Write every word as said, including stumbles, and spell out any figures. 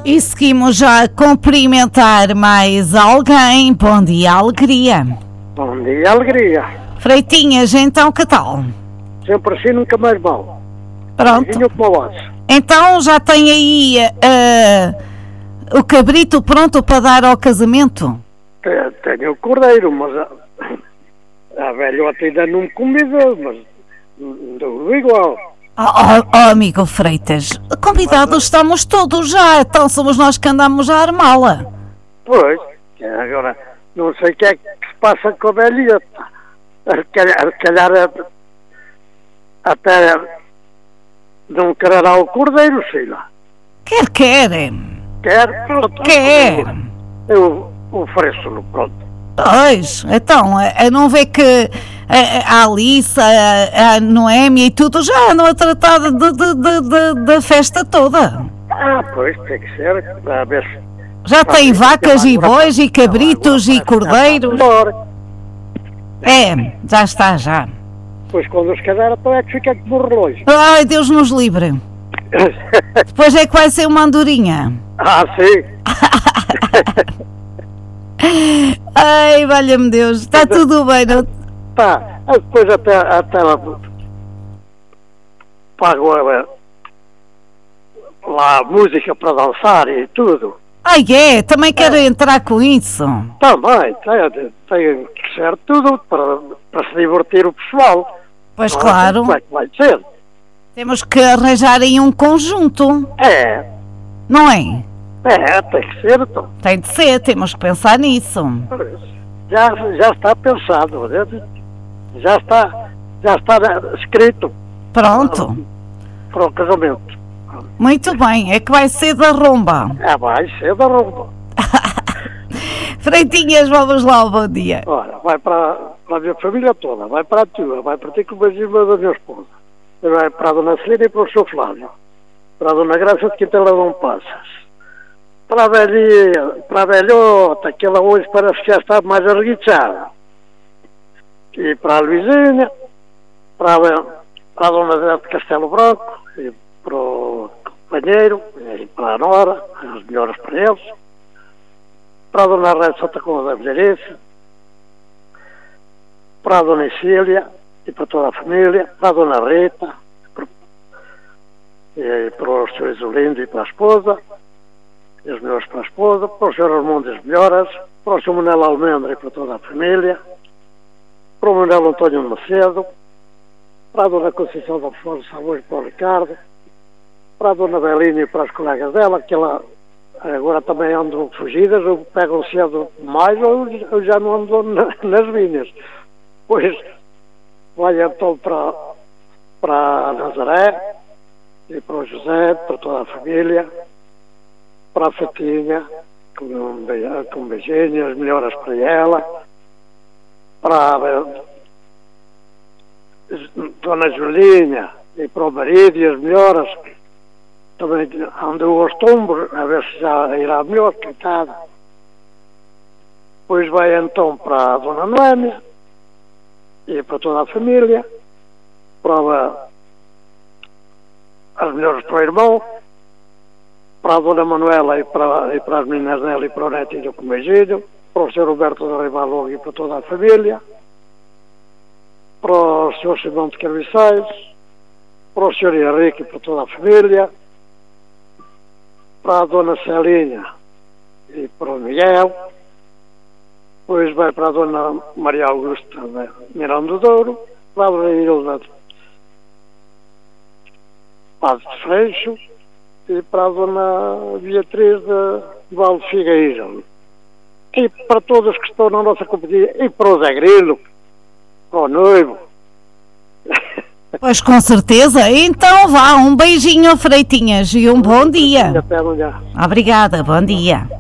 E seguimos já a cumprimentar mais alguém. Bom dia, alegria. Bom dia, alegria. Freitinhas, então que tal? Sempre assim, nunca mais mal. Pronto. Como então já tem aí uh, o cabrito pronto para dar ao casamento? Tenho o cordeiro, mas a, a velhota ainda não me convidou, mas não igual. Oh, oh, oh, amigo Freitas, convidados estamos todos já, então somos nós que andamos a armá-la. Pois, agora não sei o que é que se passa com a velhota. Se calhar, se calhar até não quererá o cordeiro, sei lá. Quer, quer. Quer, pronto. Quer. Eu ofereço-lhe, pronto. Pois, então, a não ver que a, a Alice, a, a Noémia e tudo já andam a tratar de, de, de, de, da festa toda. Ah, pois, tem que ser. A ver se... Já tem vacas e bois e cabritos e cordeiros. É, já está, já. Pois quando os casar, então é que fica como o relógio. Ai, Deus nos livre. Depois é que vai ser uma andorinha. Ah, sim. Ai, valha-me Deus, está tudo bem, não? Tá, depois até, até lá pago lá a música para dançar e tudo. Ai é, também quero é. entrar com isso. Também, tem, tem que ser tudo para, para se divertir o pessoal. Pois não, claro. Como é que vai ser? Temos que arranjar aí um conjunto. É. Não é? É, tem que ser, então. Tem de ser, temos que pensar nisso. Já, já está pensado, já está, já está escrito. Pronto. Para o casamento. Muito bem, é que vai ser da rumba. É, vai ser da rumba. Freitinhas, vamos lá, bom dia. Olha, vai para, para a minha família toda, vai para a tua, vai para ti com a da minha esposa, vai para a dona Celina e para o seu Flávio, para a dona Graça de Quintalão Passas. Para a velhinha, para a velhota, que ela hoje parece que já está mais arreguichada. E para a Luizinha, para a, para a dona Zé de Castelo Branco, e para o companheiro, e para a Nora, as melhores para eles. Para a dona Ré de Santa Cruz da Vilharice, para a dona Cília, e para toda a família, para a dona Rita, para, e para o senhor Isolindo e para a esposa, e os melhores para a esposa, para o senhor Armando e as melhoras, para o senhor Manuel Almendra e para toda a família, para o Manuel Antônio Macedo, para a dona Conceição da Flor de Sabor e para o Ricardo, para a dona Belinha e para as colegas dela, que ela agora também andam fugidas, ou pegam cedo mais, ou eu já não ando na, nas minhas. Pois vai então para, para a Nazaré, e para o José, para toda a família, para a Fatinha, com um, com um beijinho, as melhoras para ela, para a dona Julinha e para o marido e as melhoras, também andou aos tombos, a ver se já irá melhor, coitada. Depois vai então para a dona Noémia e para toda a família, para as melhoras para o irmão, para a dona Manuela e para, e para as meninas dela e para o netinho com beijinho, para o senhor Roberto da Rivalog e para toda a família, para o senhor Simão de Carviçais, para o senhor Henrique e para toda a família, para a dona Celinha e para o Miguel, depois vai para a dona Maria Augusta de Miranda do Douro, para a dona Hilda de Padre de Freixo e para a dona Beatriz de Valde Figueiredo. E para todos que estão na nossa companhia, e para o Zé Grilo, para o noivo. Pois com certeza, então vá, um beijinho, Freitinhas, e um bom dia. Até amanhã. Obrigada, bom dia.